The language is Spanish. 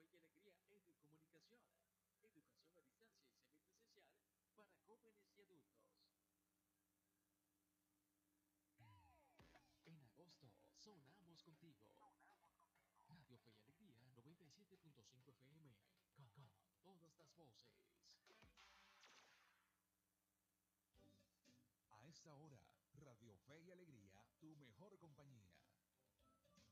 Fe y Alegría Educomunicación. Educación a distancia y semipresencial para jóvenes y adultos. En agosto, sonamos contigo. Radio Fe y Alegría 97.5 FM. Con todas las voces. A esta hora, Radio Fe y Alegría, tu mejor compañía.